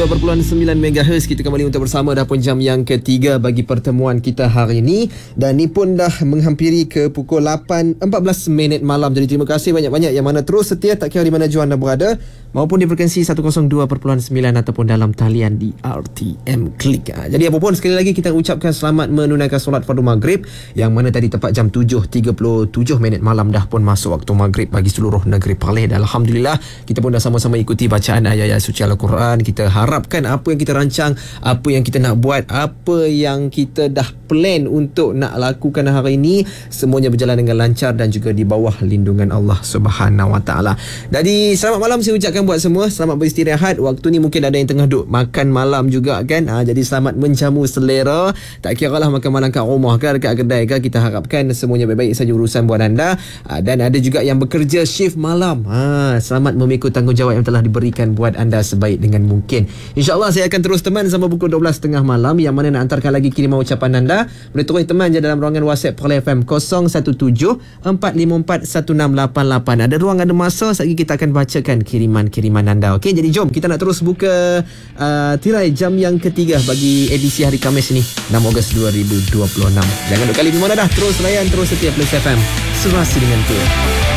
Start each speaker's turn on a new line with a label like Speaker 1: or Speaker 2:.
Speaker 1: 102.9 MHz. Kita kembali untuk bersama dah pun jam yang ketiga bagi pertemuan kita hari ini. Dan ni pun dah menghampiri ke pukul 8.14 minit malam. Jadi terima kasih banyak-banyak yang mana terus setia, tak kira di mana jua anda berada, maupun di frekuensi 102.9 ataupun dalam talian di RTM Klik. Jadi apapun, sekali lagi kita ucapkan selamat menunaikan solat fardu maghrib, yang mana tadi tepat jam 7.37 minit malam dah pun masuk waktu maghrib bagi seluruh negeri Perlis. Dan Alhamdulillah kita pun dah sama-sama ikuti bacaan ayat-ayat suci Al-Quran. Kita harapkan apa yang kita rancang, apa yang kita nak buat, apa yang kita dah plan untuk nak lakukan hari ini, semuanya berjalan dengan lancar dan juga di bawah lindungan Allah Subhanahu Wa Taala. Jadi selamat malam saya ucapkan buat semua. Selamat beristirahat. Waktu ni mungkin ada yang tengah duk makan malam juga kan. Jadi selamat menjamu selera. Tak kira lah makan malam kat rumah ke, dekat kedai ke, kita harapkan semuanya baik-baik saja urusan buat anda. Dan ada juga yang bekerja shift malam. Selamat memikul tanggungjawab yang telah diberikan buat anda sebaik dengan mungkin. InsyaAllah saya akan terus teman sampai pukul 12.30 malam, yang mana nak hantarkan lagi kiriman ucapan anda. Boleh terus teman je dalam ruangan WhatsApp Perlis FM 0174541688. Ada ruang, ada masa, sekejap kita akan bacakan kiriman-kiriman anda. Okey, jadi jom kita nak terus buka tirai jam yang ketiga bagi edisi hari Khamis ni, 6 Ogos 2026. Jangan duk kali di mana dah, terus layan, terus setia Perlis FM, serasi dengan tu.